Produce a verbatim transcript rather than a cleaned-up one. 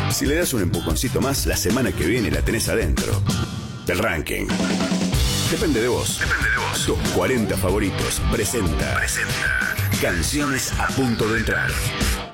Si le das un empujoncito más, la semana que viene la tenés adentro. El ranking. Depende de vos. Depende de vos. Tus cuarenta favoritos presenta. Presenta. Canciones a punto de entrar.